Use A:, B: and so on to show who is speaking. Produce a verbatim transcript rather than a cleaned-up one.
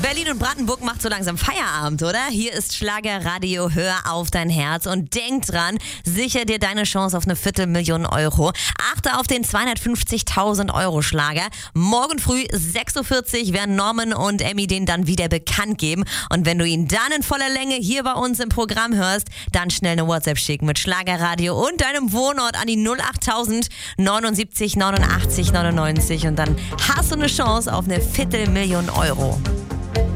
A: Berlin und Brandenburg macht so langsam Feierabend, oder? Hier ist Schlagerradio, hör auf dein Herz und denk dran, sicher dir deine Chance auf eine Viertelmillion Euro. Achte auf den zweihundertfünfzigtausend Euro Schlager. Morgen früh sechs Uhr vierzig werden Norman und Emmy den dann wieder bekannt geben. Und wenn du ihn dann in voller Länge hier bei uns im Programm hörst, dann schnell eine WhatsApp schicken mit Schlagerradio und deinem Wohnort an die null achttausend neunundsiebzig neunundachtzig neunundneunzig und dann hast du eine Chance auf eine Viertelmillion Euro.